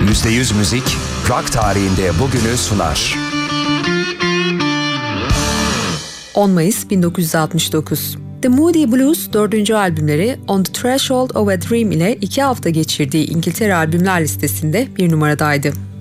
%100 müzik, rock tarihinde bugünü sunar. 10 Mayıs 1969. The Moody Blues 4. albümleri On the Threshold of a Dream ile 2 hafta geçirdiği İngiltere albümler listesinde bir numaradaydı.